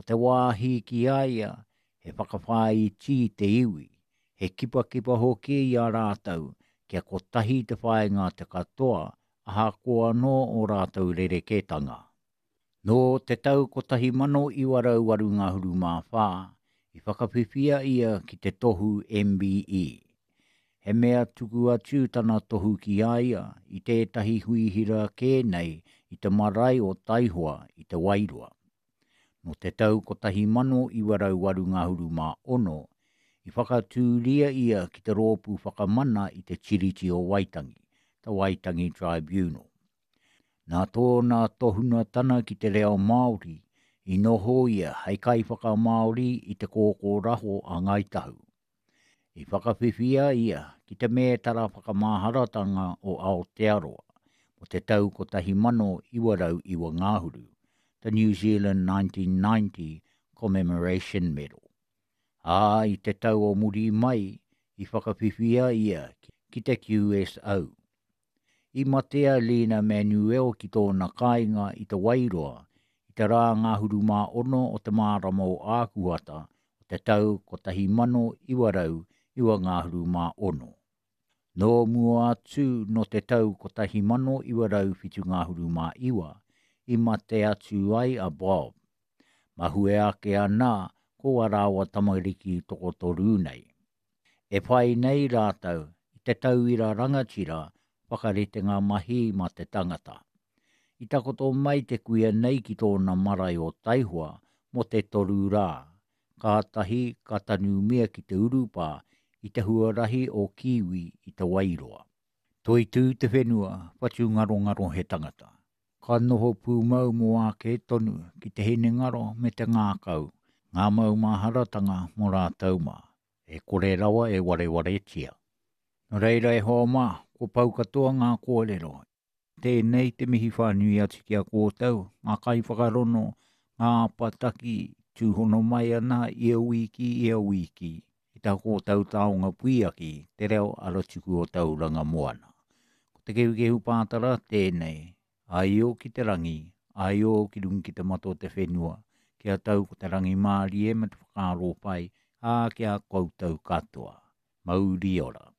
ko te wāhi ki aia, he whakawhai tī te iwi, he kipa hoki i a rātau, kia ko tahi te whaenga te katoa, aha koa no o rātau rereketanga. No te tau ko tahi mano i warau waru ngā huru mā whā, i whakawhiwhia ia ki te tohu MBE. He mea tuku atu tana tohu ki aia, i tētahi huihira kēnei, i te marae o Taihua, i te Wairua. No te tau ko tahi mano i warau waru ngā huru mā ono, i whakatūria ia ki te rōpū whakamana i te tiriti o Waitangi, the Waitangi Tribunal. Nā tōna tohuna tana ki te reo Māori, i noho ia hei kai whaka Māori i te kōkō raho a Ngaitahu. I whakawhiwhia ia ki te mētara whakamāharatanga o Aotearoa, o te tau ko tahi mano i warau iwa ngāhuru, the New Zealand 1990 Commemoration Medal. I te tau o muri mai, i whakawhiwhia ia ki te QSO. I matea Lina Manuel ki tōna kāinga i te Wairua, i te rā ngāhuru mā ono o te mārama o Ākuata, o te tau ko tahi mano i warau iwa ngāhuru mā ono. No mua atu no te tau ko tahi mano i warau whitu ngāhuru mā iwa, i mate atu ai a Bob. Mahue ake ana ko arawa tamariki toko toru nei. E whai nei rātau, i te tauira rangatira, whakarete ngā mahi ma te tangata. I takoto mai te kuia nei ki tōna marae o Taihua mo te toru rā, kātahi ka tanu mea ki te urupa i te huarahi o Kiwi i te Wairua. Toi tū te whenua, whatu ngaro he tangata. Ka noho pūmau mo ake tonu ki te hene ngaro me te ngākau, ngā mau maharatanga mo rātau mā. E kore rawa e ware tia. No reira e hoa mā, ko pau katoa ngā kōrero. Tēnei te mihi whānui atu ki a kōtau, ngā kai whakarono, ngā pataki, tūhono mai ana ia wiki. I tā kōtau taonga puiaki, te reo aratuku o tauranga moana. Ko te kehu pātara tēnei, ai o ki te rangi, ai o ki rungi ki te mato te whenua, ki a tau ko te rangi mārie me te whakaro pai, a ki a koutou katoa. Mauri ora.